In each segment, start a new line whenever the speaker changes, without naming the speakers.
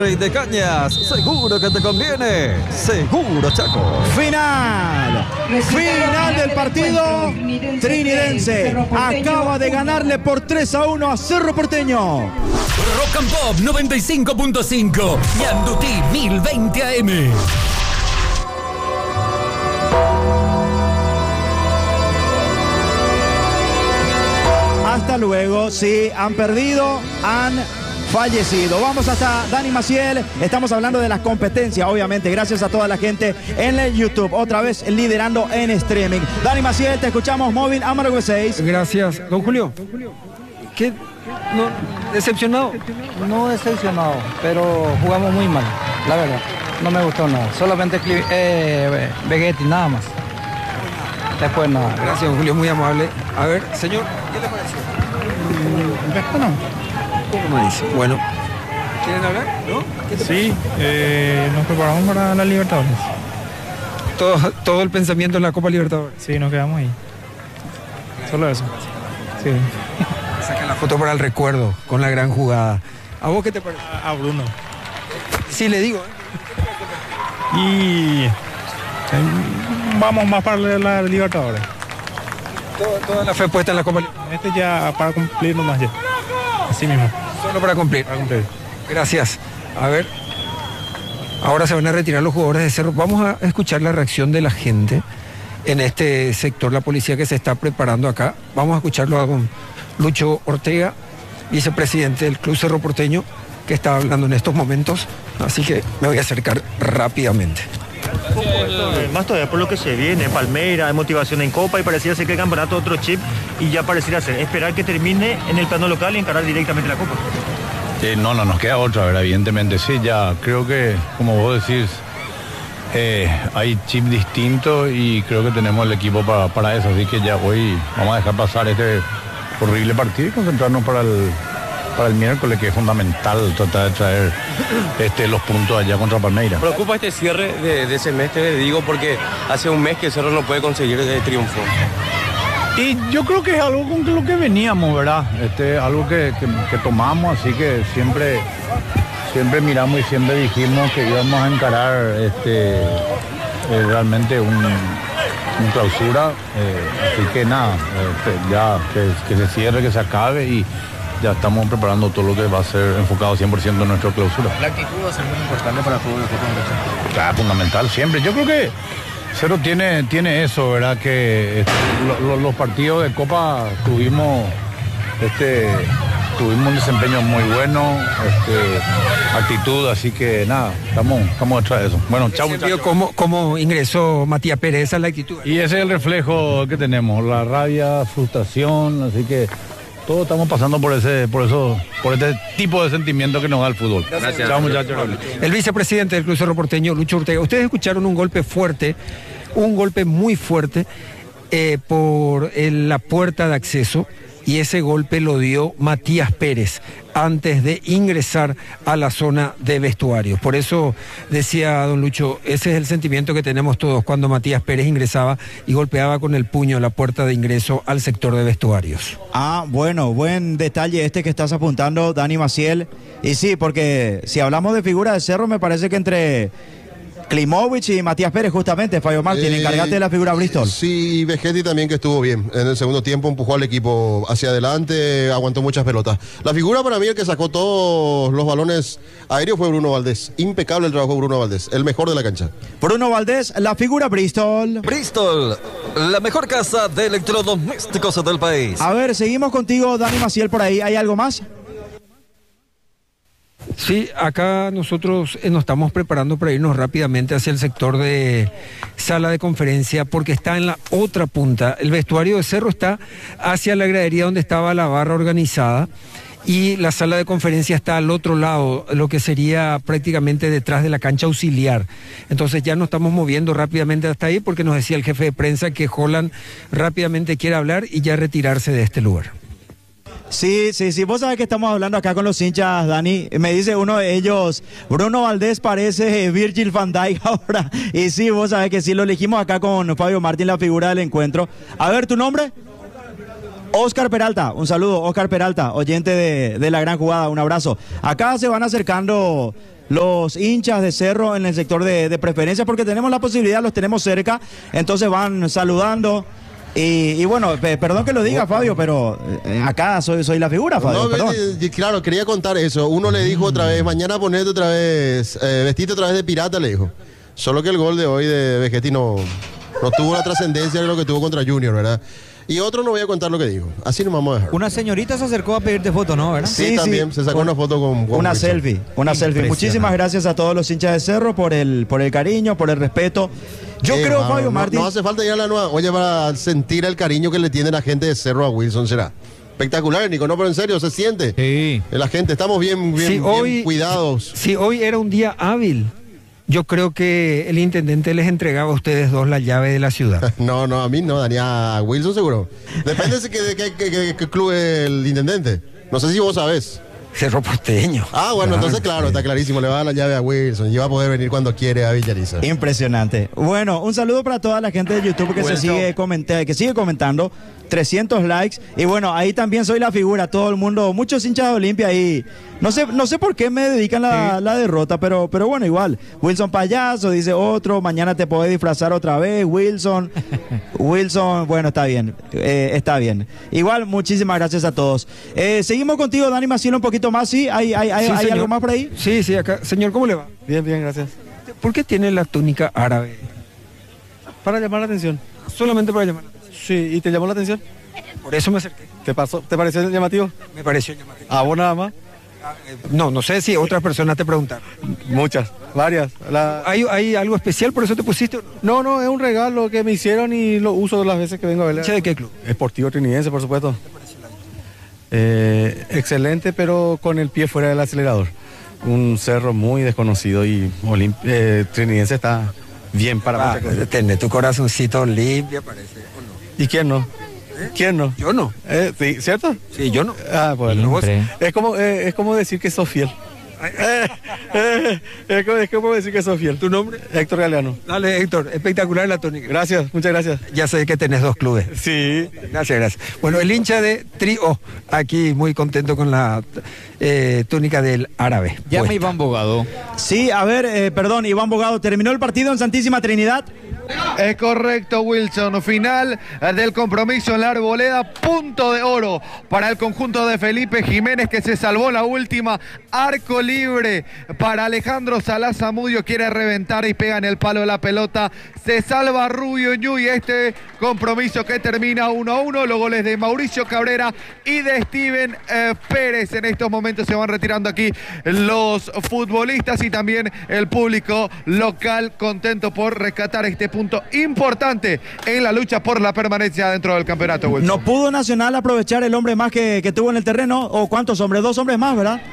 Rey de Cañas, seguro que te conviene. Seguro Chaco.
Final del partido. Trinidense acaba de ganarle por 3-1 a Cerro Porteño.
Rock and Pop 95.5 y Andutí 1020 AM.
Hasta luego. Sí, han perdido, han fallecido. Vamos hasta Dani Maciel. Estamos hablando de las competencias, obviamente, gracias a toda la gente en el YouTube. Otra vez liderando en streaming. Dani Maciel, te escuchamos. Móvil Amargo 6.
Gracias. Don Julio, ¿qué? No, ¿decepcionado?
No decepcionado, pero jugamos muy mal, la verdad. No me gustó nada. Solamente Vegetti, nada más. Después nada.
Gracias, don Julio, muy amable. A ver, señor, ¿qué le pareció? ¿Cómo dice? Bueno, ¿quieren hablar? ¿No?
Sí, nos preparamos para la Libertadores.
Todo el pensamiento en la Copa Libertadores.
Sí, nos quedamos ahí. Solo eso. Sí.
Saca la foto para el recuerdo con la gran jugada. ¿A vos qué te parece?
A Bruno.
Sí, le digo.
Y vamos más para la Libertadores.
Toda la fe puesta en la Copa Libertadores.
Este ya para cumplir nomás ya. Así mismo.
Solo para cumplir.
Para cumplir.
Gracias. A ver. Ahora se van a retirar los jugadores de Cerro. Vamos a escuchar la reacción de la gente en este sector, la policía que se está preparando acá. Vamos a escucharlo a don Lucho Ortega, vicepresidente del Club Cerro Porteño, que está hablando en estos momentos. Así que me voy a acercar rápidamente.
Más todavía por lo que se viene, Palmeiras, hay motivación en Copa y pareciera ser que el campeonato otro chip y ya pareciera ser esperar que termine en el plano local y encarar directamente la Copa.
No nos queda otra, ¿verdad? Evidentemente sí, ya creo que, como vos decís, hay chip distinto y creo que tenemos el equipo para eso, así que ya hoy vamos a dejar pasar este horrible partido y concentrarnos para el miércoles, que es fundamental tratar de traer los puntos allá contra Palmeiras.
Preocupa este cierre de semestre, digo, porque hace un mes que Cerro no puede conseguir ese triunfo.
Y yo creo que es algo con lo que veníamos, ¿verdad? Algo que tomamos, así que siempre miramos y siempre dijimos que íbamos a encarar realmente un clausura, así que nada, ya que se cierre, que se acabe y ya estamos preparando todo lo que va a ser enfocado 100% en nuestra clausura.
La actitud va a ser muy importante para el juego de Copa.
Claro, fundamental siempre. Yo creo que Cerro tiene eso, ¿verdad? Que los partidos de Copa tuvimos un desempeño muy bueno, actitud, así que nada, estamos detrás de eso. Bueno, chao muchachos.
¿Cómo ingresó Matías Pérez? Esa es la actitud.
Y ese es el reflejo que tenemos, la rabia, frustración, así que todos estamos pasando por este tipo de sentimiento que nos da el fútbol.
Gracias.
Chao muchachos.
El vicepresidente del Club Cerro Porteño, Lucho Ortega. Ustedes escucharon un golpe fuerte, un golpe muy fuerte por la puerta de acceso, y ese golpe lo dio Matías Pérez antes de ingresar a la zona de vestuarios. Por eso decía don Lucho, ese es el sentimiento que tenemos todos cuando Matías Pérez ingresaba y golpeaba con el puño la puerta de ingreso al sector de vestuarios.
Ah, bueno, buen detalle que estás apuntando, Dani Maciel. Y sí, porque si hablamos de figura de Cerro, me parece que entre Klimovic y Matías Pérez, justamente, Fabio Martín, encargate de la figura Bristol.
Sí, y Vegetti también, que estuvo bien. En el segundo tiempo empujó al equipo hacia adelante, aguantó muchas pelotas. La figura para mí, el que sacó todos los balones aéreos, fue Bruno Valdés. Impecable el trabajo de Bruno Valdés, el mejor de la cancha.
Bruno Valdés, la figura Bristol.
Bristol, la mejor casa de electrodomésticos del país.
A ver, seguimos contigo, Dani Maciel, por ahí. ¿Hay algo más?
Sí, acá nosotros nos estamos preparando para irnos rápidamente hacia el sector de sala de conferencia, porque está en la otra punta. El vestuario de Cerro está hacia la gradería donde estaba la barra organizada, y la sala de conferencia está al otro lado, lo que sería prácticamente detrás de la cancha auxiliar. Entonces ya nos estamos moviendo rápidamente hasta ahí, porque nos decía el jefe de prensa que Holland rápidamente quiere hablar y ya retirarse de este lugar.
Sí, vos sabés que estamos hablando acá con los hinchas, Dani. Me dice uno de ellos, Bruno Valdés parece Virgil van Dijk ahora. Y sí, vos sabés que sí, lo elegimos acá con Fabio Martín, la figura del encuentro. A ver, ¿tu nombre? Oscar Peralta, un saludo, Oscar Peralta, oyente de la gran jugada, un abrazo. Acá se van acercando los hinchas de Cerro en el sector de preferencia, porque tenemos la posibilidad, los tenemos cerca, entonces van saludando. Y bueno, perdón que lo diga, Fabio, pero acá soy la figura, Fabio.
No, claro, quería contar eso. Uno le dijo otra vez, mañana ponete otra vez, vestite otra vez de pirata, le dijo. Solo que el gol de hoy de Vegetti no tuvo la trascendencia de lo que tuvo contra Junior, ¿verdad? Y otro no voy a contar lo que dijo. Así nos vamos a dejar.
Una señorita se acercó a pedirte foto, ¿no? ¿Verdad?
Sí, también se sacó una foto con
una selfie. Muchísimas gracias a todos los hinchas de Cerro por el cariño, por el respeto. Yo creo, Fabio Martín.
No hace falta ir a la nueva. Oye, para sentir el cariño que le tiene la gente de Cerro a Wilson, será espectacular, Nico. No, pero en serio, se siente.
Sí.
La gente, estamos bien cuidados.
Si hoy era un día hábil, yo creo que el intendente les entregaba a ustedes dos la llave de la ciudad.
No, a mí no, daría a Wilson seguro. Depende de qué club es el intendente. No sé si vos sabés.
Cerro Porteño.
Bueno, entonces claro, está clarísimo, le va a dar la llave a Wilson y va a poder venir cuando quiere a Villariza.
Impresionante. Bueno, un saludo para toda la gente de YouTube que sigue comentando. 300 likes. Y bueno, ahí también soy la figura, todo el mundo, muchos hinchas de Olimpia ahí. No sé por qué me dedican la derrota, pero bueno, igual. Wilson payaso, dice otro, mañana te podés disfrazar otra vez, Wilson. Wilson, bueno, está bien. Igual, muchísimas gracias a todos. Seguimos contigo, Dani Maciel, un poquito más, ¿sí? ¿Hay algo más por ahí?
Sí, acá. Señor, ¿cómo le va?
Bien, gracias.
¿Por qué tiene la túnica árabe?
Para llamar la atención.
Solamente para llamar la atención.
Sí, ¿y te llamó la atención?
Por eso me acerqué.
¿Te pareció llamativo?
Me pareció llamativo.
¿A vos nada más?
No sé si otras personas te preguntaron.
Muchas, varias.
¿Hay algo especial, por eso te pusiste?
No, es un regalo que me hicieron y lo uso las veces que vengo a verla.
¿De qué club?
Esportivo Trinidense, por supuesto. Excelente, pero con el pie fuera del acelerador. Un cerro muy desconocido y Trinidense está bien para muchas cosas.
Tener tu corazoncito limpio, parece. ¿O no?
¿Y quién no? ¿Quién no?
Yo no.
Sí, ¿cierto?
Sí, yo no.
Bueno. Es como decir que sos fiel. Es como decir que sos fiel.
¿Tu nombre?
Héctor Galeano.
Dale, Héctor. Espectacular la tónica.
Gracias, muchas gracias.
Ya sé que tenés dos clubes.
Sí.
Gracias. Bueno, el hincha de Trío, aquí muy contento con la túnica del árabe.
Llama Iván Bogado.
Sí, a ver, perdón, Iván Bogado, ¿terminó el partido en Santísima Trinidad?
Es correcto, Wilson. Final del compromiso en la Arboleda. Punto de oro para el conjunto de Felipe Jiménez, que se salvó la última. Arco libre para Alejandro Salá Zamudio. Quiere reventar y pega en el palo de la pelota. Se salva Rubio Ñuy. Este compromiso que termina 1-1. Los goles de Mauricio Cabrera y de Steven Pérez. En estos momentos se van retirando aquí los futbolistas y también el público local, contento por rescatar este punto importante en la lucha por la permanencia dentro del campeonato, Wilson.
¿No pudo Nacional aprovechar el hombre más que tuvo en el terreno? ¿O cuántos hombres? 2 hombres más, ¿verdad?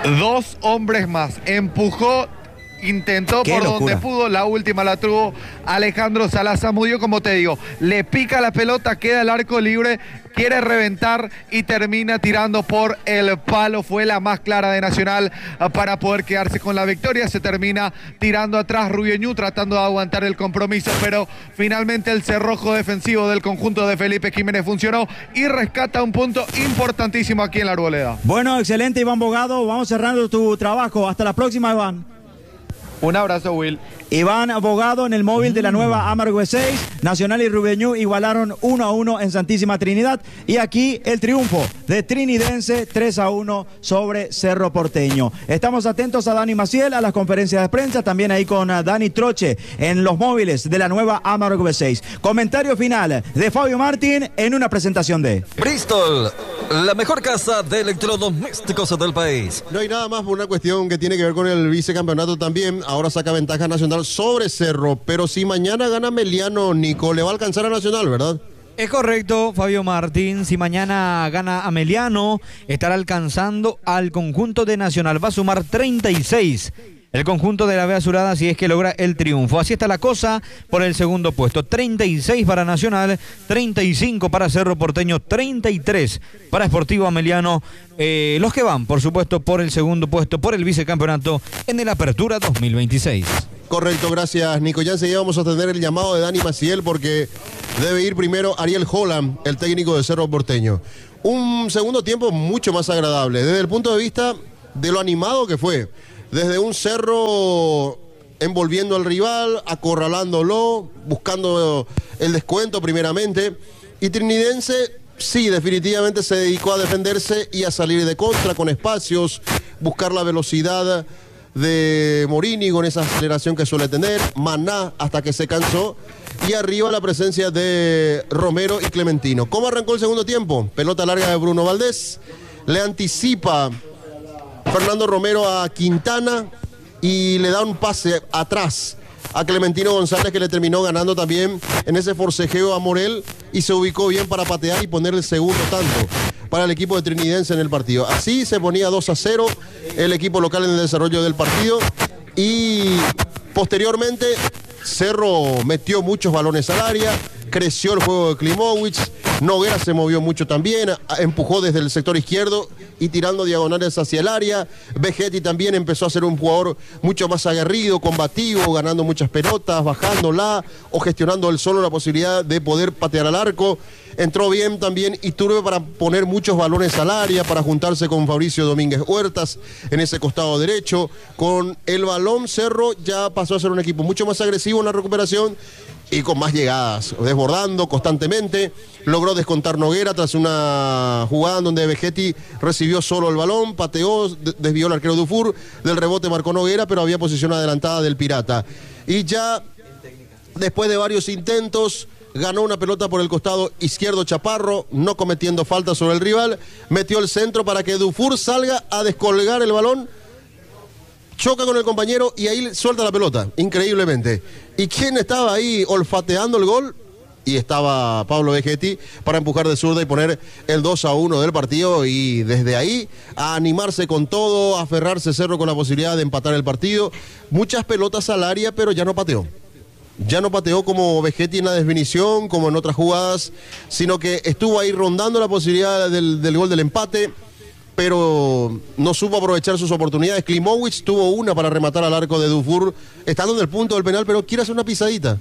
2 hombres más. Empujó, intentó por donde pudo, la última la tuvo Alejandro Salá Zamudio, como te digo, le pica la pelota, queda el arco libre, quiere reventar y termina tirando por el palo. Fue la más clara de Nacional para poder quedarse con la victoria. Se termina tirando atrás Rubio Ñu, tratando de aguantar el compromiso, pero finalmente el cerrojo defensivo del conjunto de Felipe Jiménez funcionó y rescata un punto importantísimo aquí en la Arboleda.
Bueno, excelente, Iván Bogado. Vamos cerrando tu trabajo. Hasta la próxima, Iván.
Un abrazo, Will.
Iván Bogado en el móvil de la nueva Amargo 6. Nacional y Rubio Ñu igualaron 1-1 en Santísima Trinidad. Y aquí el triunfo de Trinidense 3-1 sobre Cerro Porteño. Estamos atentos a Dani Maciel, a las conferencias de prensa, también ahí con Dani Troche en los móviles de la nueva Amargo 6. Comentario final de Fabio Martín en una presentación de
Bristol, la mejor casa de electrodomésticos del país.
No hay nada más por una cuestión que tiene que ver con el vicecampeonato también. Ahora saca ventaja Nacional sobre Cerro, pero si mañana gana Meliano, Nico, le va a alcanzar a Nacional, ¿verdad?
Es correcto, Fabio Martín. Si mañana gana Ameliano, estará alcanzando al conjunto de Nacional. Va a sumar 36. El conjunto de la Vea Azurada, si es que logra el triunfo. Así está la cosa por el segundo puesto. 36 para Nacional, 35 para Cerro Porteño, 33 para Sportivo Ameliano. Los que van, por supuesto, por el segundo puesto, por el vicecampeonato en el Apertura 2026.
Correcto, gracias, Nico. Ya enseguida vamos a tener el llamado de Dani Maciel porque debe ir primero Ariel Holland, el técnico de Cerro Porteño. Un segundo tiempo mucho más agradable desde el punto de vista de lo animado que fue. desde un Cerro envolviendo al rival, acorralándolo, buscando el descuento primeramente. Y Trinidense, sí, definitivamente se dedicó a defenderse y a salir de contra con espacios, buscar la velocidad de Morini con esa aceleración que suele tener, Maná hasta que se cansó, y arriba la presencia de Romero y Clementino. ¿Cómo arrancó el segundo tiempo? Pelota larga de Bruno Valdés, le anticipa Fernando Romero a Quintana y le da un pase atrás a Clementino González, que le terminó ganando también en ese forcejeo a Morel y se ubicó bien para patear y poner el segundo tanto para el equipo de Trinidense en el partido. Así se ponía 2-0 el equipo local en el desarrollo del partido, y posteriormente Cerro metió muchos balones al área, creció el juego de Klimovic, Noguera se movió mucho también, empujó desde el sector izquierdo y tirando diagonales hacia el área. Vegetti también empezó a ser un jugador mucho más aguerrido, combativo, ganando muchas pelotas, bajándola o gestionando él solo la posibilidad de poder patear al arco. Entró bien también Iturbe para poner muchos balones al área, para juntarse con Fabricio Domínguez Huertas en ese costado derecho. Con el balón, Cerro ya pasó a ser un equipo mucho más agresivo en la recuperación y con más llegadas, desbordando constantemente. Logró descontar Noguera tras una jugada en donde Vegetti recibió solo el balón, pateó, desvió el arquero Dufour, del rebote marcó Noguera, pero había posición adelantada del Pirata. Y ya después de varios intentos, ganó una pelota por el costado izquierdo Chaparro, no cometiendo falta sobre el rival, metió el centro para que Dufour salga a descolgar el balón, choca con el compañero y ahí suelta la pelota, increíblemente. ¿Y quién estaba ahí olfateando el gol? Y estaba Pablo Vegetti para empujar de zurda y poner el 2-1 del partido, y desde ahí a animarse con todo, a aferrarse Cerro con la posibilidad de empatar el partido. Muchas pelotas al área, pero ya no pateó. Ya no pateó como Vegetti en la definición, como en otras jugadas, sino que estuvo ahí rondando la posibilidad del gol del empate, pero no supo aprovechar sus oportunidades. Klimovic tuvo una para rematar al arco de Dufour, estando en el punto del penal, pero quiere hacer una pisadita.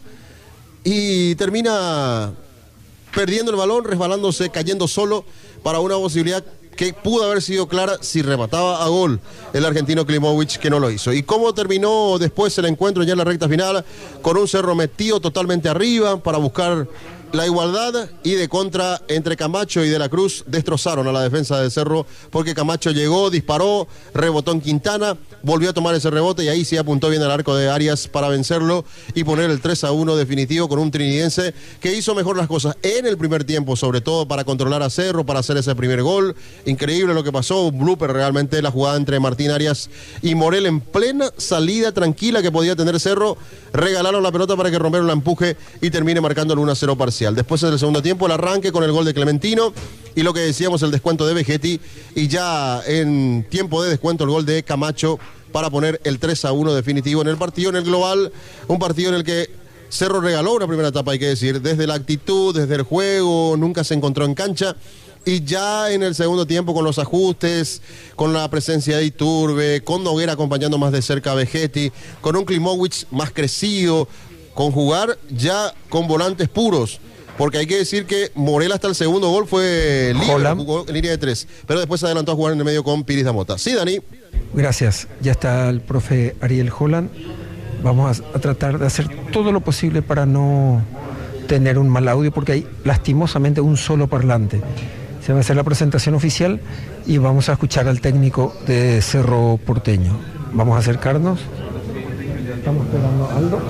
Y termina perdiendo el balón, resbalándose, cayendo solo para una posibilidad que pudo haber sido clara si remataba a gol el argentino Klimovic, que no lo hizo. ¿Y cómo terminó después el encuentro ya en la recta final? Con un Cerro metido totalmente arriba para buscar la igualdad, y de contra entre Camacho y De la Cruz destrozaron a la defensa de Cerro, porque Camacho llegó, disparó, rebotó en Quintana, volvió a tomar ese rebote y ahí sí apuntó bien al arco de Arias para vencerlo y poner el 3-1 definitivo, con un trinidense que hizo mejor las cosas en el primer tiempo, sobre todo para controlar a Cerro, para hacer ese primer gol. Increíble lo que pasó, un blooper realmente, la jugada entre Martín Arias y Morel en plena salida tranquila que podía tener Cerro. Regalaron la pelota para que Romero la empuje y termine marcando el 1-0 parcial. Después en el segundo tiempo el arranque con el gol de Clementino y lo que decíamos, el descuento de Vegetti, y ya en tiempo de descuento el gol de Camacho para poner el 3-1 definitivo en el partido. En el global, un partido en el que Cerro regaló una primera etapa, hay que decir, desde la actitud, desde el juego, nunca se encontró en cancha. Y ya en el segundo tiempo, con los ajustes, con la presencia de Iturbe, con Noguera acompañando más de cerca a Vegetti, con un Klimovic más crecido, con jugar ya con volantes puros. Porque hay que decir que Morel hasta el segundo gol fue libre, jugó en línea de 3, pero después se adelantó a jugar en el medio con Piris Damota. Sí, Dani.
Gracias. Ya está el profe Ariel Holland. Vamos a tratar de hacer todo lo posible para no tener un mal audio, porque hay lastimosamente un solo parlante. Se va a hacer la presentación oficial y vamos a escuchar al técnico de Cerro Porteño. Vamos a acercarnos. Estamos esperando a Aldo.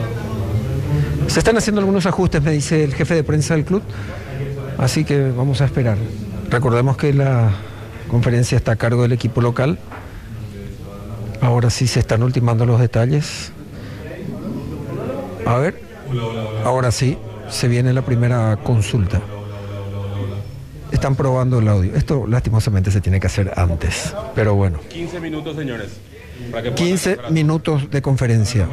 Se están haciendo algunos ajustes, me dice el jefe de prensa del club, así que vamos a esperar. Recordemos que la conferencia está a cargo del equipo local. Ahora sí se están ultimando los detalles. A ver, ahora sí, se viene la primera consulta. Están probando el audio. Esto lastimosamente se tiene que hacer antes, pero bueno.
15 minutos, señores.
15 minutos de conferencia.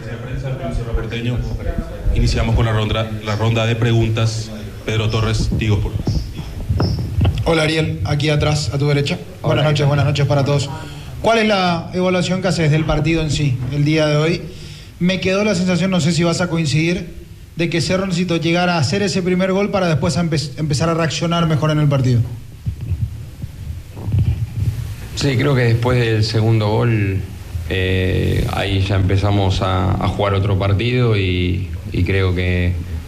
Iniciamos con la ronda de preguntas. Pedro Torres, Tigo Sport.
Hola Ariel, aquí atrás, a tu derecha.
Hola.
Buenas noches para todos. ¿Cuál es la evaluación que haces del partido en sí, el día de hoy? Me quedó la sensación, no sé si vas a coincidir, de que Cerro necesitó llegar a hacer ese primer gol para después empezar a reaccionar mejor en el partido.
Sí, creo que después del segundo gol ahí ya empezamos a jugar otro partido y creo que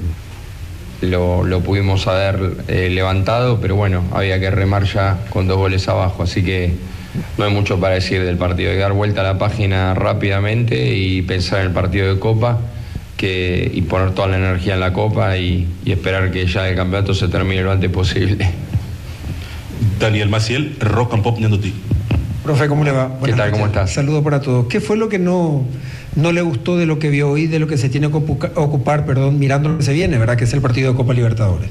lo pudimos haber levantado, pero bueno, había que remar ya con 2 goles abajo, así que no hay mucho para decir del partido. Hay que dar vuelta a la página rápidamente y pensar en el partido de Copa y poner toda la energía en la Copa y esperar que ya el campeonato se termine lo antes posible.
Daniel Maciel, Rock and Pop Ñandutí.
Profe, ¿cómo le va?
¿Qué tal? ¿Cómo estás?
Saludos para todos. ¿Qué fue lo que no le gustó de lo que vio hoy, de lo que se tiene que ocupar, mirando lo que se viene, ¿verdad? Que es el partido de Copa Libertadores.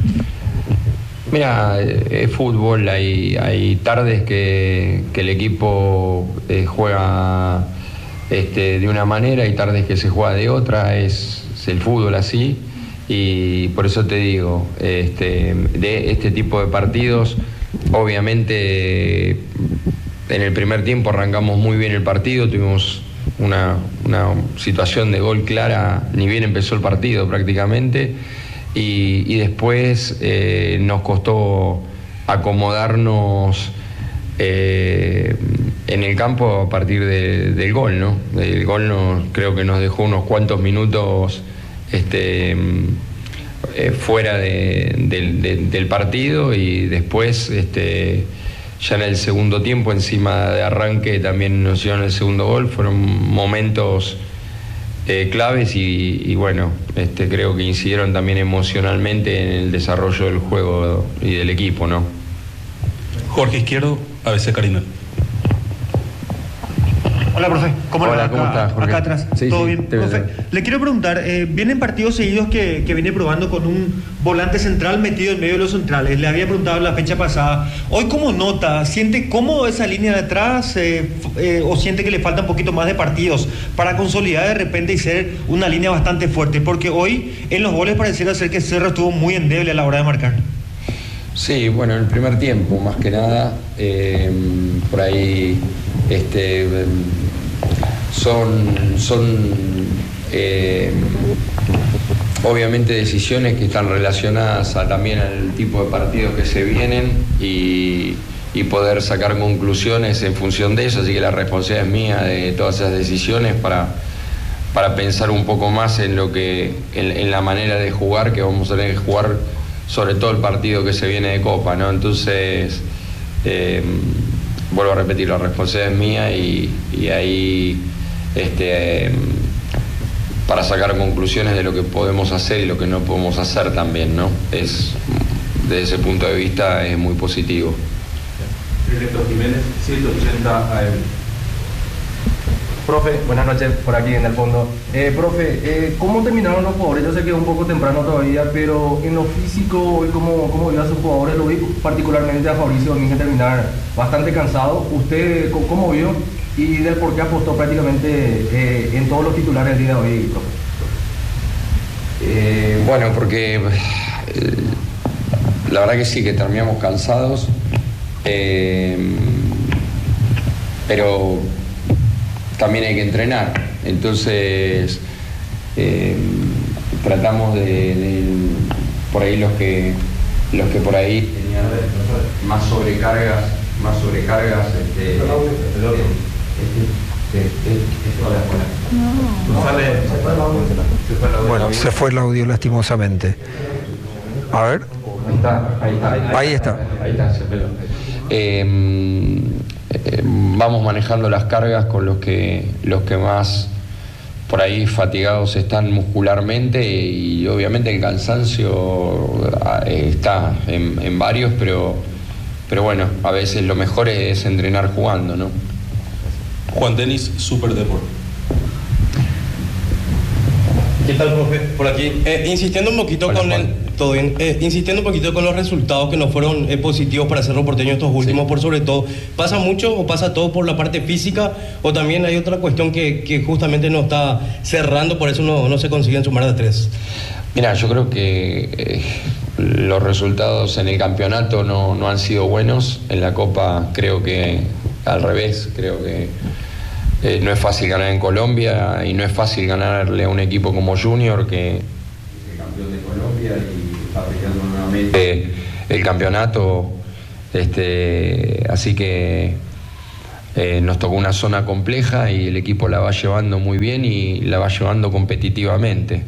Mira, es fútbol, hay tardes que el equipo juega de una manera y tardes que se juega de otra, es el fútbol así, y por eso te digo, de este tipo de partidos, obviamente en el primer tiempo arrancamos muy bien el partido, tuvimos una situación de gol clara, ni bien empezó el partido prácticamente, y después nos costó acomodarnos en el campo a partir del gol, ¿no? El gol creo que nos dejó unos cuantos minutos fuera del partido, y después ya en el segundo tiempo, encima de arranque, también nos dieron el segundo gol. Fueron momentos claves y bueno, creo que incidieron también emocionalmente en el desarrollo del juego y del equipo, ¿no?
Jorge Izquierdo, ABC Karina.
Hola, profe.
¿Cómo estás, Jorge?
Acá atrás.
Sí,
¿Todo
sí,
bien? Profe, le quiero preguntar, vienen partidos seguidos que viene probando con un volante central metido en medio de los centrales. Le había preguntado la fecha pasada. Hoy, ¿cómo nota? ¿Siente cómodo esa línea de atrás o siente que le falta un poquito más de partidos para consolidar de repente y ser una línea bastante fuerte? Porque hoy en los goles pareciera ser que Cerro estuvo muy endeble a la hora de marcar.
Sí, bueno, en el primer tiempo, más que nada, por ahí son obviamente decisiones que están relacionadas también al tipo de partidos que se vienen y poder sacar conclusiones en función de eso, así que la responsabilidad es mía de todas esas decisiones para pensar un poco más en en la manera de jugar, que vamos a tener que jugar sobre todo el partido que se viene de Copa, ¿no? Entonces, vuelvo a repetir, la responsabilidad es mía y ahí para sacar conclusiones de lo que podemos hacer y lo que no podemos hacer también, ¿no? Desde ese punto de vista es muy positivo.
Director Jiménez, 180 AM. Profe, buenas noches por aquí en el fondo. Profe, ¿cómo terminaron los jugadores? Yo sé que es un poco temprano todavía, pero en lo físico, ¿cómo vio a sus jugadores? Lo vi particularmente a Fabricio Domínguez terminar bastante cansado. ¿Usted cómo vio? Y del por qué apostó prácticamente en todos los titulares del día de hoy, profe.
Bueno, porque la verdad que sí, que terminamos cansados, pero también hay que entrenar, entonces tratamos de por ahí los que por ahí tenían más sobrecargas
Bueno, se fue el audio lastimosamente. A ver. Ahí está.
Vamos manejando las cargas con los que más por ahí fatigados están muscularmente, y obviamente el cansancio está en varios, pero bueno, a veces lo mejor es entrenar jugando, ¿no?
Juan Denis, Super Deport.
¿Qué tal, profe? Por aquí, insistiendo un poquito todo bien, insistiendo un poquito con los resultados que no fueron positivos para Cerro Porteño estos últimos, por sobre todo, ¿pasa mucho o pasa todo por la parte física, o también hay otra cuestión que justamente no está cerrando, por eso no se consiguen sumar de 3?
Mira, yo creo que los resultados en el campeonato no han sido buenos. En la Copa creo que al revés, creo que no es fácil ganar en Colombia, y no es fácil ganarle a un equipo como Junior, que es el campeón de Colombia y está peleando nuevamente el campeonato. Así que Nos tocó una zona compleja y el equipo la va llevando muy bien y la va llevando competitivamente.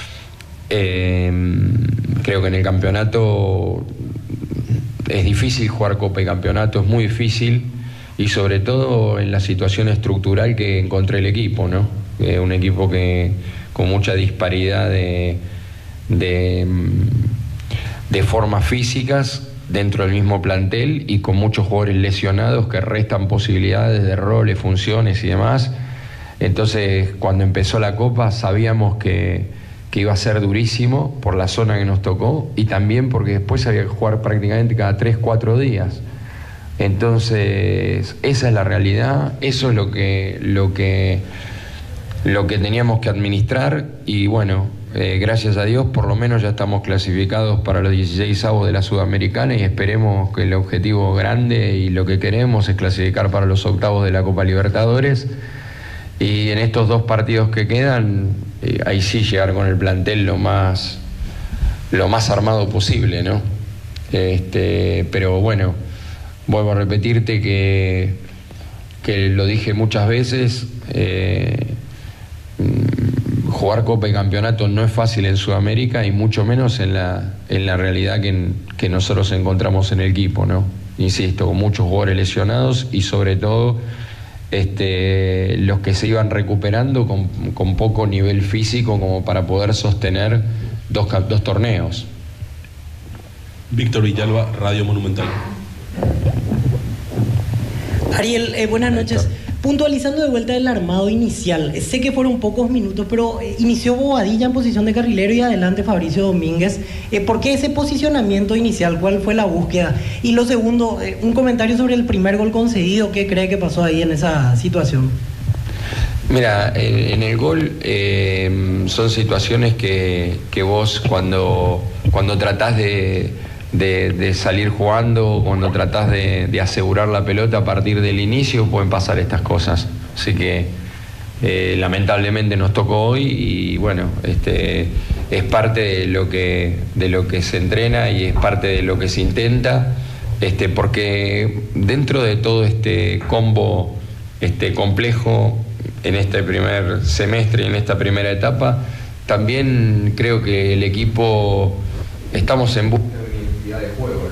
Creo que en el campeonato es difícil jugar Copa y Campeonato, es muy difícil, y sobre todo en la situación estructural que encontré el equipo, ¿no? Un equipo que con mucha disparidad de formas físicas dentro del mismo plantel y con muchos jugadores lesionados que restan posibilidades de roles, funciones y demás. Entonces, cuando empezó la Copa sabíamos que iba a ser durísimo por la zona que nos tocó y también porque después había que jugar prácticamente cada 3-4 días. Entonces, esa es la realidad, eso es lo que teníamos que administrar y bueno, gracias a Dios por lo menos ya estamos clasificados para los 16avos de la Sudamericana y esperemos que el objetivo grande y lo que queremos es clasificar para los octavos de la Copa Libertadores y en estos 2 partidos que quedan, ahí sí llegar con el plantel lo más armado posible, ¿no? Pero bueno, vuelvo a repetirte que lo dije muchas veces, jugar Copa y Campeonato no es fácil en Sudamérica y mucho menos en la realidad que nosotros encontramos en el equipo, ¿no? Insisto, con muchos jugadores lesionados y sobre todo los que se iban recuperando con poco nivel físico como para poder sostener dos torneos.
Víctor Villalba, Radio Monumental.
Ariel, buenas noches. Puntualizando de vuelta el armado inicial, sé que fueron pocos minutos, pero inició Bobadilla en posición de carrilero y adelante Fabricio Domínguez. ¿Por qué ese posicionamiento inicial? ¿Cuál fue la búsqueda? Y lo segundo, un comentario sobre el primer gol concedido. ¿Qué cree que pasó ahí en esa situación?
Mira, en el gol son situaciones que vos cuando tratás de salir jugando, cuando tratás de asegurar la pelota a partir del inicio, pueden pasar estas cosas. Así que lamentablemente nos tocó hoy y bueno, es parte de lo que se entrena y es parte de lo que se intenta, porque dentro de todo este combo complejo en este primer semestre y en esta primera etapa, también creo que el equipo estamos en busca de juego,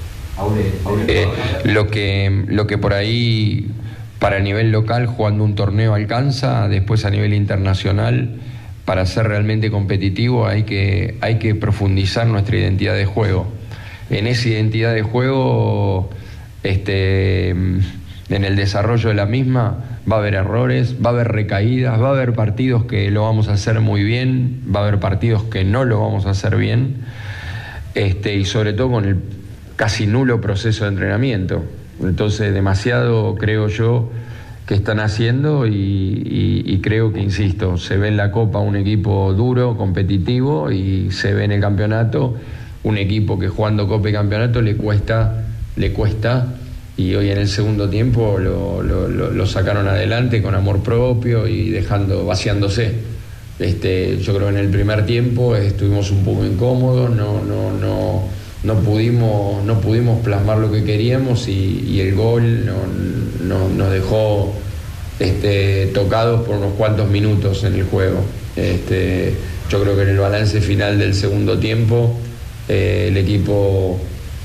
¿no? Lo que por ahí para nivel local jugando un torneo alcanza, después a nivel internacional para ser realmente competitivo hay que profundizar nuestra identidad de juego. En esa identidad de juego en el desarrollo de la misma va a haber errores, va a haber recaídas, va a haber partidos que lo vamos a hacer muy bien, va a haber partidos que no lo vamos a hacer bien. Y sobre todo con el casi nulo proceso de entrenamiento. Entonces, demasiado creo yo que están haciendo y creo que, insisto, se ve en la Copa un equipo duro, competitivo y se ve en el campeonato un equipo que jugando Copa y Campeonato le cuesta y hoy en el segundo tiempo lo sacaron adelante con amor propio y vaciándose. Yo creo que en el primer tiempo estuvimos un poco incómodos, no pudimos plasmar lo que queríamos y el gol nos dejó tocados por unos cuantos minutos en el juego. Yo creo que en el balance final del segundo tiempo el equipo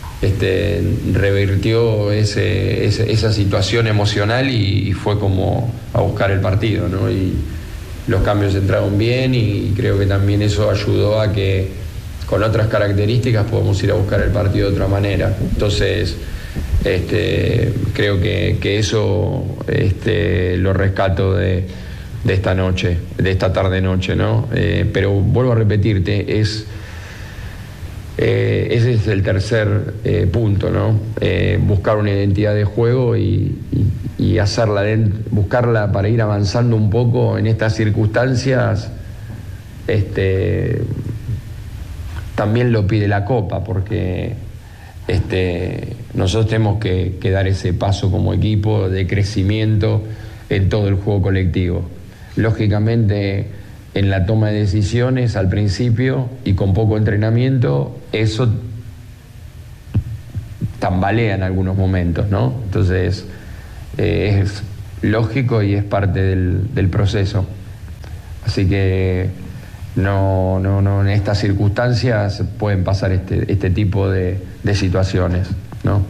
revirtió esa situación emocional y fue como a buscar el partido, ¿no? Y los cambios entraron bien y creo que también eso ayudó a que con otras características podamos ir a buscar el partido de otra manera. Entonces, creo que eso lo rescato de esta noche, de esta tarde-noche, ¿no? Pero vuelvo a repetirte, ese es el tercer punto, ¿no? Buscar una identidad de juego y buscarla para ir avanzando un poco en estas circunstancias. También lo pide la Copa, porque nosotros tenemos que dar ese paso como equipo de crecimiento en todo el juego colectivo. Lógicamente, en la toma de decisiones al principio y con poco entrenamiento, eso tambalea en algunos momentos, ¿no? Entonces, es lógico y es parte del proceso. Así que no, en estas circunstancias pueden pasar este tipo de situaciones, ¿no?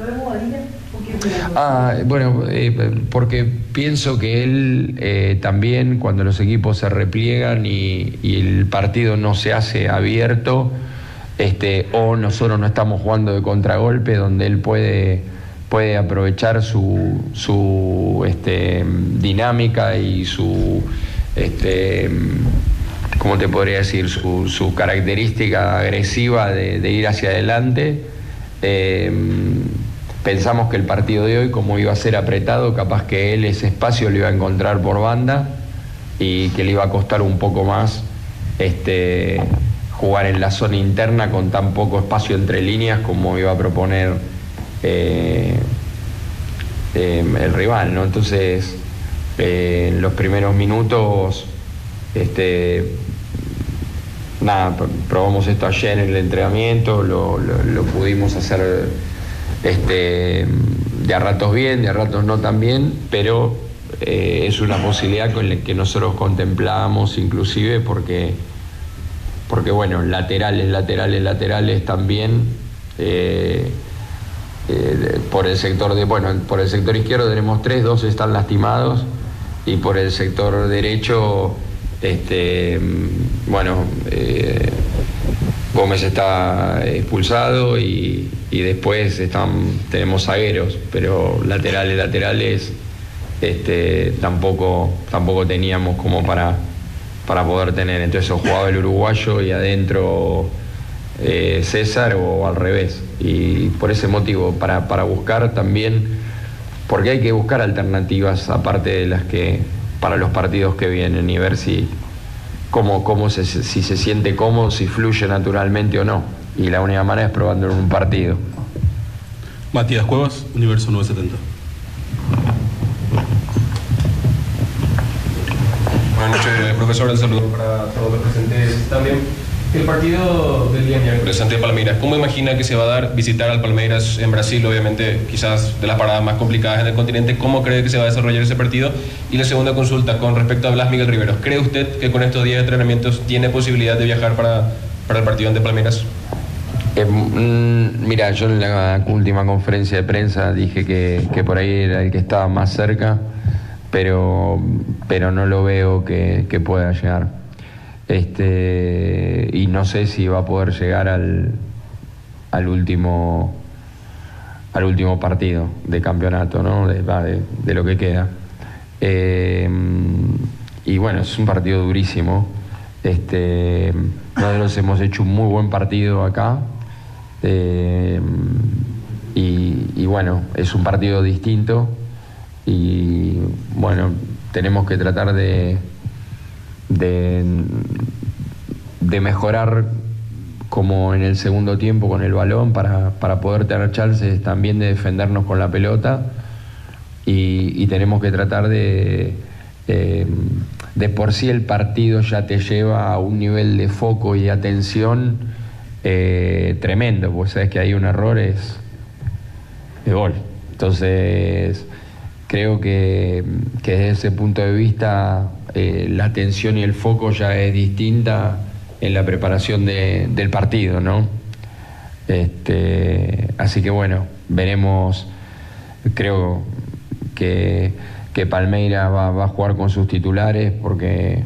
Bueno, porque pienso que él también, cuando los equipos se repliegan y el partido no se hace abierto, o nosotros no estamos jugando de contragolpe, donde él puede aprovechar su dinámica y su ¿cómo te podría decir? Su característica agresiva de ir hacia adelante. Pensamos que el partido de hoy, como iba a ser apretado, capaz que él ese espacio lo iba a encontrar por banda y que le iba a costar un poco más jugar en la zona interna con tan poco espacio entre líneas como iba a proponer el rival, ¿no? Entonces, en los primeros minutos, probamos esto ayer en el entrenamiento, lo pudimos hacer de a ratos bien, de a ratos no tan bien, pero es una posibilidad con la que nosotros contemplábamos inclusive porque bueno, laterales también por el sector por el sector izquierdo tenemos 3, 2 están lastimados y por el sector derecho Gómez está expulsado y después tenemos zagueros, pero laterales tampoco teníamos como para poder tener. Entonces o jugaba el uruguayo y adentro César o al revés. Y por ese motivo, para buscar también, porque hay que buscar alternativas aparte de las que para los partidos que vienen y ver si se siente cómodo, si fluye naturalmente o no. Y la única manera es probando en un partido.
Matías Cuevas, Universo 970.
Buenas noches, profesor. Un saludo para todos los presentes también. El partido del día miércoles ante Palmeiras, ¿cómo imagina que se va a dar visitar al Palmeiras en Brasil? Obviamente, quizás de las paradas más complicadas en el continente. ¿Cómo cree que se va a desarrollar ese partido? Y la segunda consulta con respecto a Blas Miguel Riveros. ¿Cree usted que con estos días de entrenamientos tiene posibilidad de viajar para el partido ante Palmeiras?
Mira, yo en la última conferencia de prensa dije que por ahí era el que estaba más cerca, pero no lo veo que pueda llegar. Y no sé si va a poder llegar al último partido de campeonato, ¿no? De lo que queda. Y bueno, es un partido durísimo. Nosotros hemos hecho un muy buen partido acá. Y bueno, es un partido distinto. Y bueno, tenemos que tratar de mejorar como en el segundo tiempo con el balón para poder tener chances también de defendernos con la pelota y tenemos que tratar de por sí el partido ya te lleva a un nivel de foco y atención tremendo, porque sabes que hay un error es de gol. Entonces creo que desde ese punto de vista la atención y el foco ya es distinta en la preparación del partido, ¿no? Así que bueno, veremos. Creo que Palmeiras va a jugar con sus titulares porque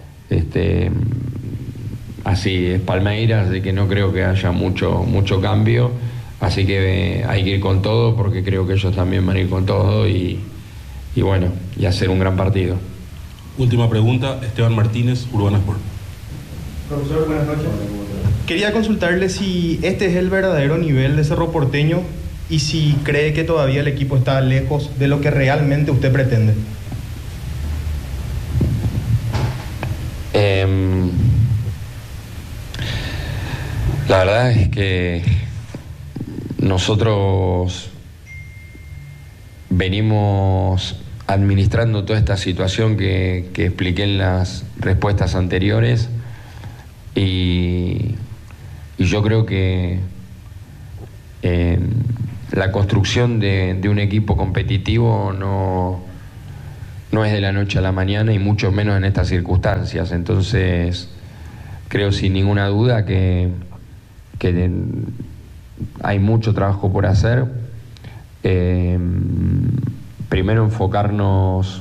así es Palmeiras, así que no creo que haya mucho cambio. Así que hay que ir con todo porque creo que ellos también van a ir con todo y bueno, y hacer un gran partido.
Última pregunta, Esteban Martínez, Urbana Sport.
Profesor, buenas noches. Quería consultarle si este es el verdadero nivel de Cerro Porteño y si cree que todavía el equipo está lejos de lo que realmente usted pretende.
La verdad es que nosotros venimos administrando toda esta situación que expliqué en las respuestas anteriores y yo creo que la construcción de un equipo competitivo no es de la noche a la mañana y mucho menos en estas circunstancias. Entonces creo sin ninguna duda que hay mucho trabajo por hacer. Primero enfocarnos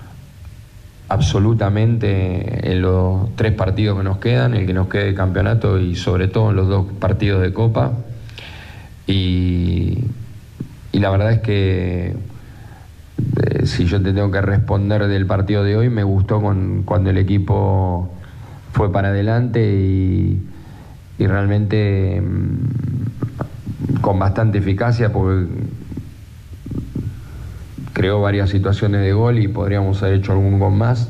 absolutamente en los 3 partidos que nos quedan, el que nos quede de campeonato y sobre todo en los 2 partidos de Copa. Y la verdad es que si yo te tengo que responder del partido de hoy, me gustó cuando el equipo fue para adelante y realmente con bastante eficacia, porque creó varias situaciones de gol y podríamos haber hecho algún gol más.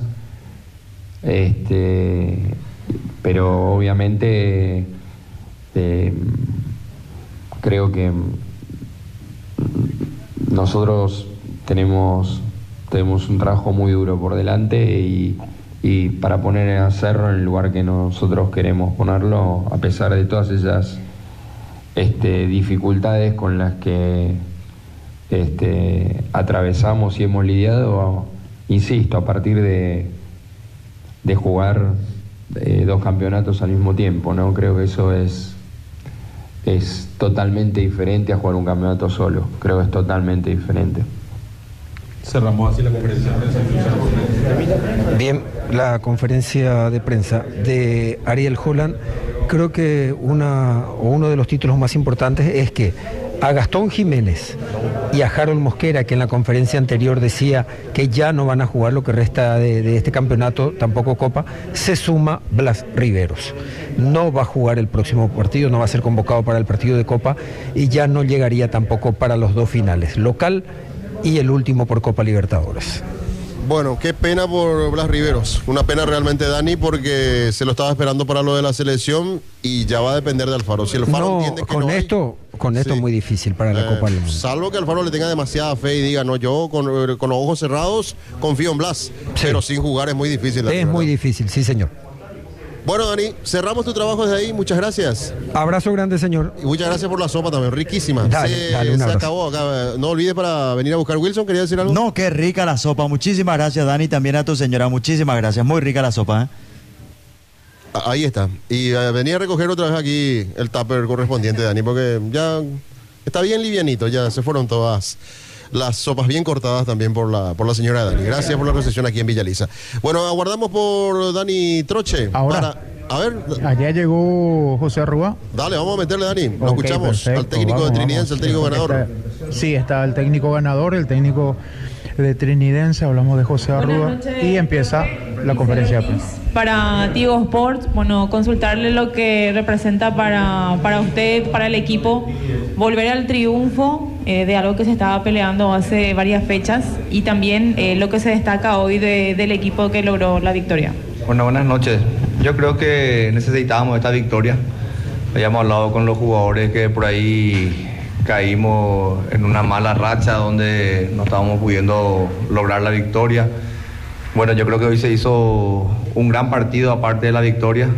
Pero obviamente creo que nosotros tenemos un trabajo muy duro por delante y para poner a Cerro en el lugar que nosotros queremos ponerlo, a pesar de todas esas dificultades con las que atravesamos y hemos lidiado, insisto, a partir de jugar 2 campeonatos al mismo tiempo, ¿no? Creo que eso es totalmente diferente a jugar un campeonato solo. Creo que es totalmente diferente.
Cerramos así la conferencia de prensa.
Bien, la conferencia de prensa de Ariel Holland. Creo que uno de los títulos más importantes es que a Gastón Jiménez y a Harold Mosquera, que en la conferencia anterior decía que ya no van a jugar lo que resta de este campeonato, tampoco Copa, se suma Blas Riveros. No va a jugar el próximo partido, no va a ser convocado para el partido de Copa y ya no llegaría tampoco para los 2 finales, local y el último por Copa Libertadores.
Bueno, qué pena por Blas Riveros, una pena realmente, Dani, porque se lo estaba esperando para lo de la selección y ya va a depender de Alfaro. Si Alfaro entiende que
con esto es muy difícil para la Copa del Mundo.
Salvo que Alfaro le tenga demasiada fe y diga, no, yo con los ojos cerrados confío en Blas, pero sin jugar es muy difícil.
Es muy difícil, sí señor.
Bueno, Dani, cerramos tu trabajo desde ahí, muchas gracias.
Abrazo grande, señor.
Y muchas gracias por la sopa también, riquísima.
Dale,
se acabó acá. No olvides para venir a buscar Wilson, ¿quería decir algo?
No, qué rica la sopa, muchísimas gracias, Dani, también a tu señora, muchísimas gracias, muy rica la sopa,
Ahí está. Y venía a recoger otra vez aquí el tupper correspondiente, Dani, porque ya está bien livianito, ya se fueron todas las sopas bien cortadas también por la señora Dani. Gracias por la recepción aquí en Villa Elisa. Bueno, aguardamos por Dani Troche.
Ahora,
a ver.
Allá llegó José Arrúa.
Dale, vamos a meterle, Dani. Lo escuchamos.
Perfecto.
Al técnico de Trinidense, el técnico ganador.
Sí, está el técnico ganador, el técnico de Trinidense. Hablamos de José Arrúa y empieza la conferencia de prensa.
Para Tigo Sports, bueno, consultarle lo que representa para usted, para el equipo, volver al triunfo de algo que se estaba peleando hace varias fechas y también lo que se destaca hoy del equipo que logró la victoria.
Bueno, buenas noches. Yo creo que necesitábamos esta victoria. Habíamos hablado con los jugadores que por ahí caímos en una mala racha donde no estábamos pudiendo lograr la victoria. Bueno, yo creo que hoy se hizo un gran partido aparte de la victoria.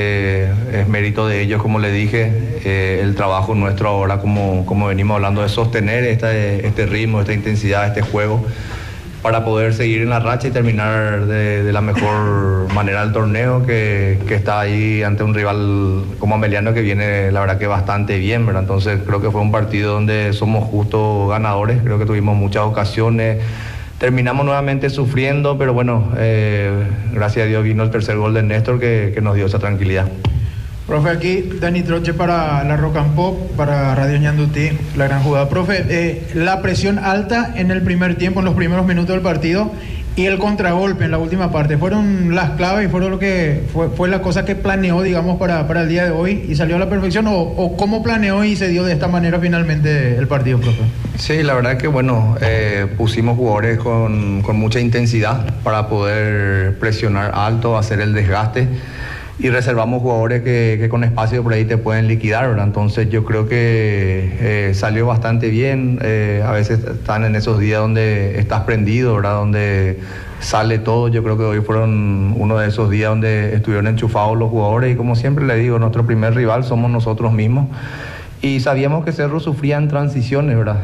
Es mérito de ellos, como le dije, el trabajo nuestro ahora, como venimos hablando, de sostener este ritmo, esta intensidad, este juego, para poder seguir en la racha y terminar de la mejor manera el torneo, que está ahí ante un rival como Ameliano que viene, la verdad, que bastante bien, ¿verdad? Entonces creo que fue un partido donde somos justos ganadores, creo que tuvimos muchas ocasiones. Terminamos nuevamente sufriendo, pero bueno, gracias a Dios vino el tercer gol de Néstor que nos dio esa tranquilidad.
Profe, aquí Dani Troche para la Rock and Pop, para Radio Ñandutí, la gran jugada. Profe, la presión alta en el primer tiempo, en los primeros minutos del partido, y el contragolpe en la última parte, ¿fueron las claves y fueron lo que fue la cosa que planeó, digamos, para el día de hoy y salió a la perfección? ¿O cómo planeó y se dio de esta manera finalmente el partido, profe?
Sí, la verdad que bueno, pusimos jugadores con mucha intensidad para poder presionar alto, hacer el desgaste, y reservamos jugadores que con espacio por ahí te pueden liquidar, ¿verdad? Entonces yo creo que salió bastante bien. A veces están en esos días donde estás prendido, ¿verdad? Donde sale todo. Yo creo que hoy fueron uno de esos días donde estuvieron enchufados los jugadores, y como siempre le digo, nuestro primer rival somos nosotros mismos. Y sabíamos que Cerro sufría en transiciones, ¿verdad?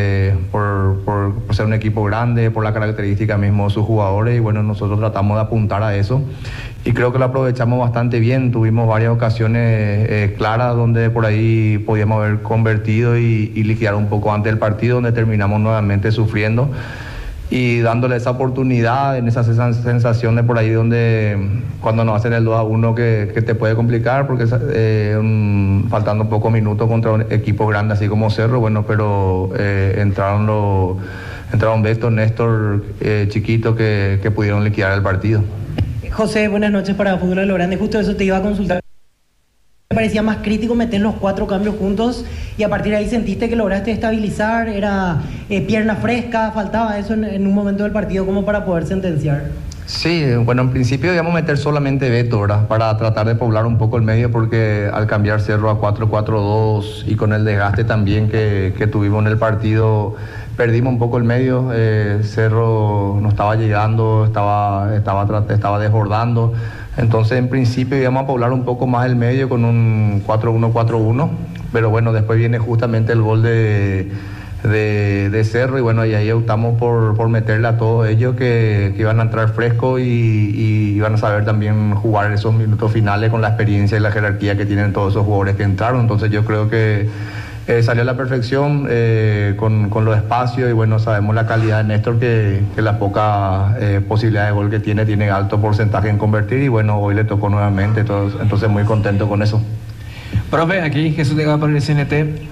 Por ser un equipo grande, por la característica mismo de sus jugadores, y bueno, nosotros tratamos de apuntar a eso. Y creo que lo aprovechamos bastante bien, tuvimos varias ocasiones claras donde por ahí podíamos haber convertido y liquidar un poco antes del partido, donde terminamos nuevamente sufriendo y dándole esa oportunidad, en esa sensación de por ahí donde cuando nos hacen el 2-1 que te puede complicar, porque faltando pocos minutos contra un equipo grande así como Cerro, bueno, pero entraron Beto, Néstor, Chiquito que pudieron liquidar el partido.
José, buenas noches para Fútbol de lo Grande. Justo eso te iba a consultar. Me parecía más crítico meter los 4 cambios juntos y a partir de ahí sentiste que lograste estabilizar, era pierna fresca, faltaba eso en un momento del partido como para poder sentenciar.
Sí, bueno, en principio íbamos a meter solamente Beto, ¿verdad? Para tratar de poblar un poco el medio, porque al cambiar Cerro a 4-4-2 y con el desgaste también que tuvimos en el partido, perdimos un poco el medio. Cerro no estaba llegando, estaba desbordando. Entonces, en principio íbamos a poblar un poco más el medio con un 4-1-4-1, pero bueno, después viene justamente el gol de Cerro y bueno, y ahí optamos por meterle a todos ellos que iban a entrar frescos y iban a saber también jugar esos minutos finales con la experiencia y la jerarquía que tienen todos esos jugadores que entraron. Entonces yo creo que salió a la perfección con los espacios y bueno, sabemos la calidad de Néstor que la poca posibilidad de gol que tiene alto porcentaje en convertir y bueno, hoy le tocó nuevamente, entonces muy contento con eso.
Profe, aquí Jesús de Gaba para el CNT.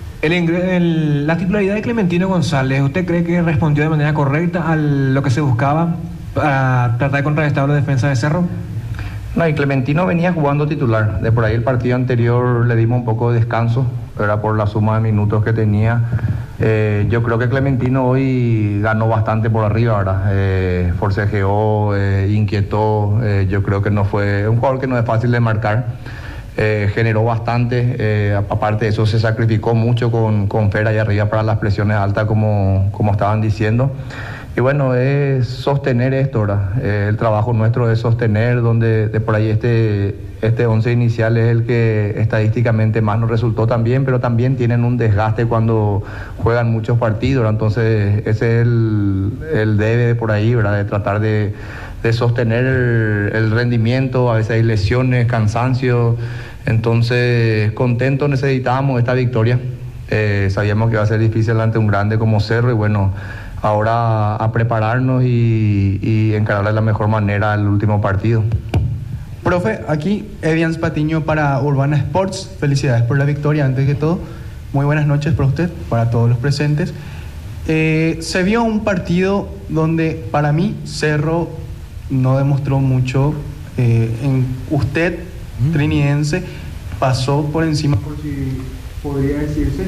La titularidad de Clementino González, ¿usted cree que respondió de manera correcta a lo que se buscaba para tratar de contrarrestar la defensa de Cerro?
No, y Clementino venía jugando titular. De por ahí el partido anterior le dimos un poco de descanso, era por la suma de minutos que tenía. Yo creo que Clementino hoy ganó bastante por arriba, ¿verdad? Forcejeó, inquietó. Yo creo que no fue un jugador que no es fácil de marcar. Generó bastante, aparte de eso se sacrificó mucho con Fer ahí arriba para las presiones altas como estaban diciendo. Y bueno, es sostener esto, ¿verdad? El trabajo nuestro es sostener, donde de por ahí este 11 inicial es el que estadísticamente más nos resultó también, pero también tienen un desgaste cuando juegan muchos partidos, ¿verdad? Entonces ese es el debe de por ahí, ¿verdad? De tratar de sostener el rendimiento, a veces hay lesiones, cansancio, entonces contentos necesitábamos esta victoria, sabíamos que iba a ser difícil ante un grande como Cerro y bueno, ahora a prepararnos y encarar de la mejor manera el último partido.
Profe, aquí Evians Patiño para Urbana Sports, felicidades por la victoria antes que todo, muy buenas noches para usted, para todos los presentes. Se vio un partido donde para mí Cerro no demostró mucho, usted, trinidense, pasó por encima, por si podría decirse.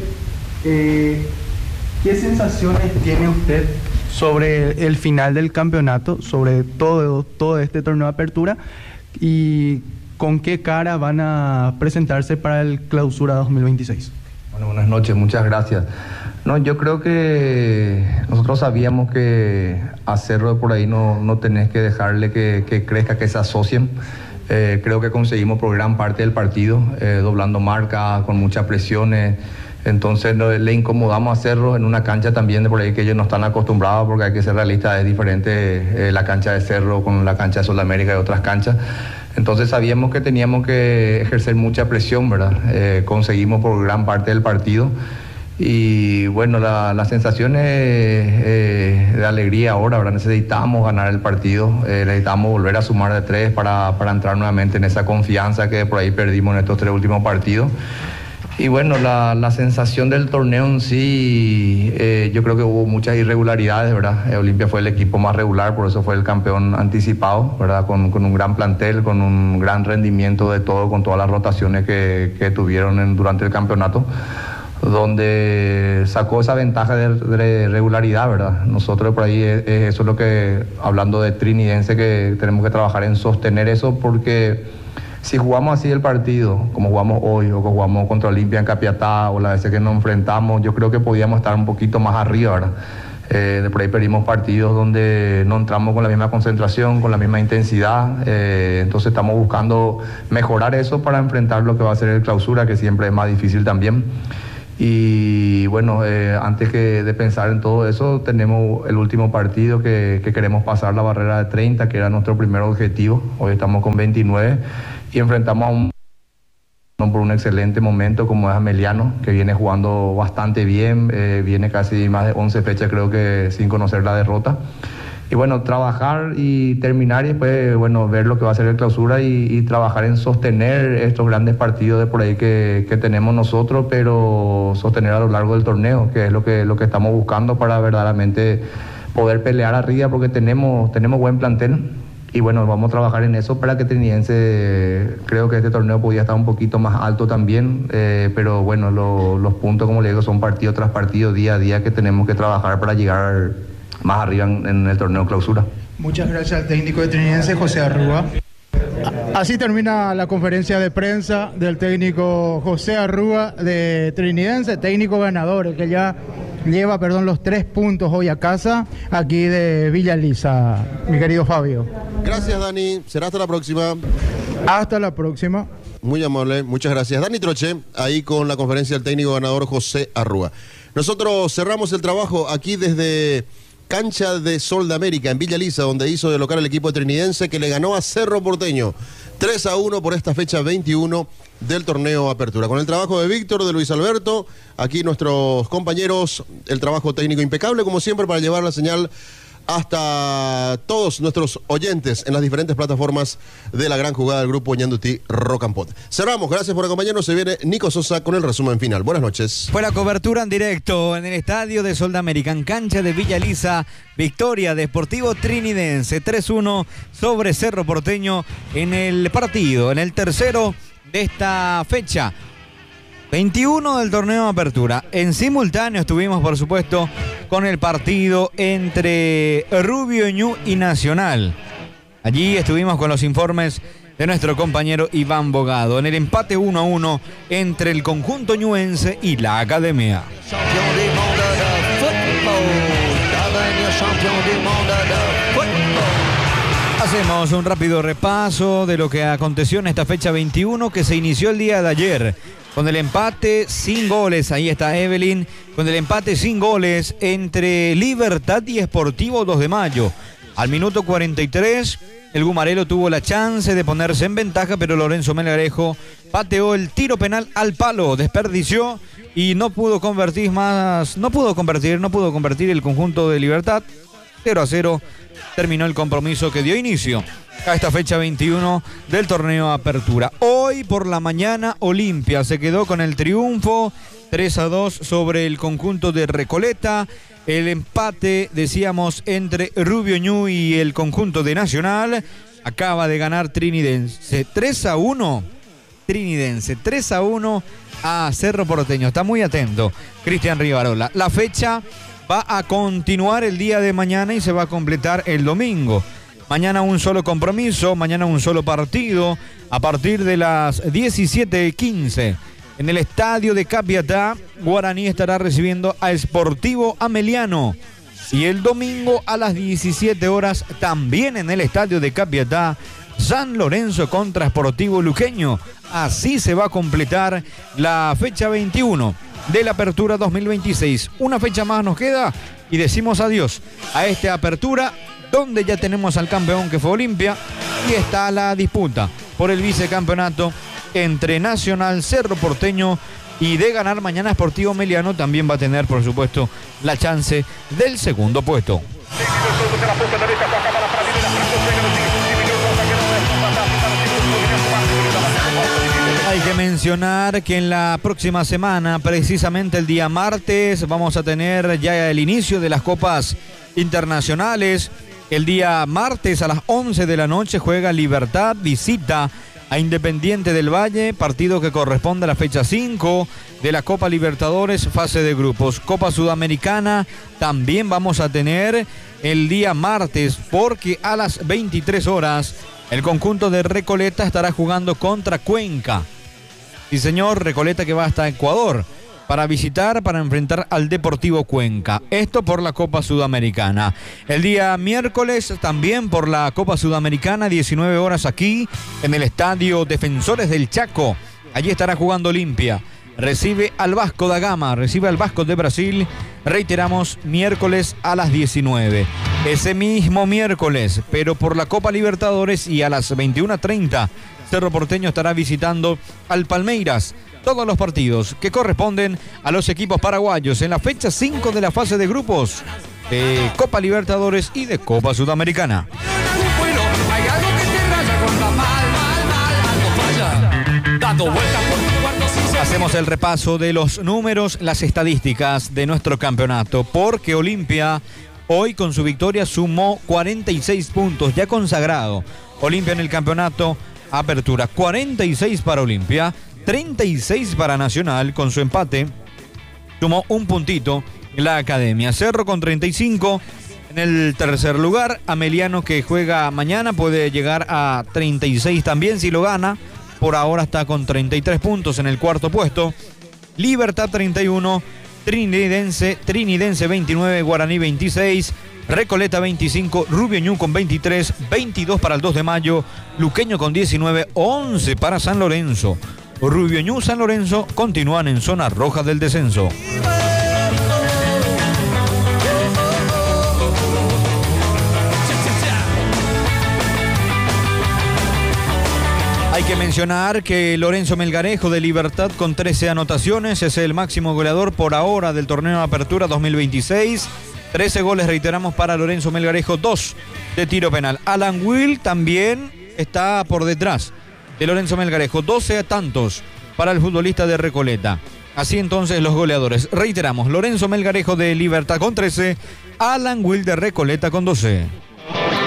¿Qué sensaciones tiene usted sobre el final del campeonato, sobre todo este torneo de apertura, y con qué cara van a presentarse para el clausura 2026?
Bueno, buenas noches, muchas gracias. No, yo creo que nosotros sabíamos que a Cerro de por ahí no tenés que dejarle que crezca, que se asocien. Creo que conseguimos por gran parte del partido, doblando marca, con muchas presiones. Entonces le incomodamos a Cerro en una cancha también de por ahí que ellos no están acostumbrados, porque hay que ser realistas, es diferente la cancha de Cerro con la cancha de Sudamérica y otras canchas. Entonces sabíamos que teníamos que ejercer mucha presión, ¿verdad? Conseguimos por gran parte del partido. Y bueno, la sensación es de alegría ahora, ¿verdad? Necesitamos ganar el partido, necesitamos volver a sumar de 3 para entrar nuevamente en esa confianza que por ahí perdimos en estos 3 últimos partidos. Y bueno, la sensación del torneo en sí, yo creo que hubo muchas irregularidades, ¿verdad? Olimpia fue el equipo más regular, por eso fue el campeón anticipado, ¿verdad? Con un gran plantel, con un gran rendimiento de todo, con todas las rotaciones que tuvieron durante el campeonato, donde sacó esa ventaja de regularidad, ¿verdad? Nosotros por ahí, eso es lo que, hablando de trinidense, que tenemos que trabajar en sostener eso, porque si jugamos así el partido, como jugamos hoy, o como jugamos contra Olimpia en Capiatá, o las veces que nos enfrentamos, yo creo que podíamos estar un poquito más arriba, ¿verdad? De por ahí perdimos partidos donde no entramos con la misma concentración, con la misma intensidad. Entonces estamos buscando mejorar eso para enfrentar lo que va a ser el clausura, que siempre es más difícil también. Y bueno, antes de pensar en todo eso, tenemos el último partido que queremos pasar la barrera de 30, que era nuestro primer objetivo. Hoy estamos con 29 y enfrentamos a por un excelente momento como es Ameliano, que viene jugando bastante bien, viene casi más de 11 fechas creo que sin conocer la derrota. Y bueno, trabajar y terminar y después, bueno, ver lo que va a ser el clausura y trabajar en sostener estos grandes partidos de por ahí que tenemos nosotros, pero sostener a lo largo del torneo, que es lo que estamos buscando para verdaderamente poder pelear arriba, porque tenemos buen plantel. Y bueno, vamos a trabajar en eso para que Trinidense, creo que este torneo podía estar un poquito más alto también, pero bueno, los puntos, como le digo, son partido tras partido, día a día, que tenemos que trabajar para llegar más arriba en el torneo clausura.
Muchas gracias al técnico de Trinidense, José Arrúa. Así termina la conferencia de prensa del técnico José Arrúa de Trinidense, técnico ganador, el que ya lleva, los 3 puntos hoy a casa, aquí de Villa Elisa, mi querido Fabio.
Gracias, Dani. Será hasta la próxima.
Hasta la próxima.
Muy amable, muchas gracias. Dani Troche, ahí con la conferencia del técnico ganador José Arrúa. Nosotros cerramos el trabajo aquí desde Cancha de Sol de América, en Villa Elisa, donde hizo de local el equipo de Trinidense, que le ganó a Cerro Porteño 3-1 por esta fecha 21 del torneo Apertura. Con el trabajo de Víctor, de Luis Alberto, aquí nuestros compañeros, el trabajo técnico impecable, como siempre, para llevar la señal hasta todos nuestros oyentes en las diferentes plataformas de la gran jugada del grupo Ñandutí Rock and Pop. Cerramos, gracias por acompañarnos. Se viene Nico Sosa con el resumen final. Buenas noches.
Fue la cobertura en directo en el estadio de Sol de América, en cancha de Villa Elisa. Victoria de Sportivo Trinidense 3-1 sobre Cerro Porteño en el partido, en el tercero de esta fecha 21 del torneo Apertura. En simultáneo estuvimos, por supuesto, con el partido entre Rubio Ñu y Nacional. Allí estuvimos con los informes de nuestro compañero Iván Bogado en el empate 1-1 entre el conjunto ñuense y la Academia. Hacemos un rápido repaso de lo que aconteció en esta fecha 21 que se inició el día de ayer. Con el empate sin goles, ahí está Evelyn, con el empate sin goles entre Libertad y Sportivo 2 de Mayo. Al minuto 43, el Gumarelo tuvo la chance de ponerse en ventaja, pero Lorenzo Melgarejo pateó el tiro penal al palo, desperdició y no pudo convertir el conjunto de Libertad. 0-0 terminó el compromiso que dio inicio a esta fecha 21 del torneo Apertura. Hoy por la mañana Olimpia se quedó con el triunfo 3-2 sobre el conjunto de Recoleta. El empate, decíamos, entre Rubio Ñu y el conjunto de Nacional. Acaba de ganar Trinidense 3-1. Trinidense 3-1 a Cerro Porteño. Está muy atento Cristian Rivarola. La fecha va a continuar el día de mañana y se va a completar el domingo. Mañana un solo compromiso, mañana un solo partido, a partir de las 17:15. En el estadio de Capiatá, Guaraní estará recibiendo a Sportivo Ameliano. Y el domingo a las 17 horas, también en el estadio de Capiatá, San Lorenzo contra Sportivo Luqueño. Así se va a completar la fecha 21 de la Apertura 2026. Una fecha más nos queda y decimos adiós a esta Apertura, donde ya tenemos al campeón que fue Olimpia y está la disputa por el vicecampeonato entre Nacional, Cerro Porteño, y de ganar mañana Sportivo Ameliano también va a tener, por supuesto, la chance del segundo puesto. Hay que mencionar que en la próxima semana, precisamente el día martes, vamos a tener ya el inicio de las copas internacionales. El día martes a las 11 de la noche juega Libertad, visita a Independiente del Valle, partido que corresponde a la fecha 5 de la Copa Libertadores, fase de grupos. Copa Sudamericana también vamos a tener el día martes, porque a las 23 horas el conjunto de Recoleta estará jugando contra Cuenca. Sí, señor, Recoleta que va hasta Ecuador para enfrentar al Deportivo Cuenca. Esto por la Copa Sudamericana. El día miércoles también por la Copa Sudamericana, 19 horas aquí en el Estadio Defensores del Chaco. Allí estará jugando Olimpia. Recibe al Vasco da Gama, recibe al Vasco de Brasil. Reiteramos, miércoles a las 19. Ese mismo miércoles, pero por la Copa Libertadores y a las 21:30, Cerro Porteño estará visitando al Palmeiras. Todos los partidos que corresponden a los equipos paraguayos en la fecha 5 de la fase de grupos de Copa Libertadores y de Copa Sudamericana.
Bueno, hay algo que te raya cuando algo falla. Dando vueltas por tu cuarto sin saber.
Hacemos el repaso de los números, las estadísticas de nuestro campeonato, porque Olimpia hoy con su victoria sumó 46 puntos, ya consagrado. Olimpia en el campeonato Apertura, 46 para Olimpia, 36 para Nacional. Con su empate sumó un puntito la Academia. Cerro con 35 en el tercer lugar. Ameliano, que juega mañana, puede llegar a 36 también si lo gana. Por ahora está con 33 puntos en el cuarto puesto. Libertad 31, Trinidense 29, Guaraní 26, Recoleta 25, Rubio Ñu con 23, 22 para el 2 de mayo, Luqueño con 19, 11 para San Lorenzo. Rubio Ñu, San Lorenzo continúan en zona roja del descenso. Hay que mencionar que Lorenzo Melgarejo de Libertad con 13 anotaciones es el máximo goleador por ahora del torneo de Apertura 2026. 13 goles, reiteramos, para Lorenzo Melgarejo, 2 de tiro penal. Alan Will también está por detrás de Lorenzo Melgarejo, 12 tantos para el futbolista de Recoleta. Así entonces los goleadores. Reiteramos, Lorenzo Melgarejo de Libertad con 13, Alan Will de Recoleta con 12.